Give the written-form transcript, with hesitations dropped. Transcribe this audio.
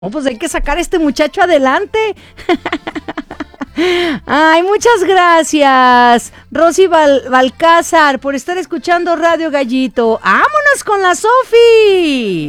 Pues hay que sacar a este muchacho adelante. Ay, muchas gracias, Rosy Balcázar, por estar escuchando Radio Gallito. ¡Vámonos con la Sofi!